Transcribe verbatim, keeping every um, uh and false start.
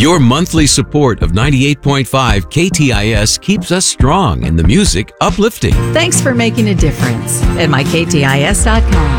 Your monthly support of ninety-eight point five K T I S keeps us strong and the music uplifting. Thanks for making a difference at my K T I S dot com.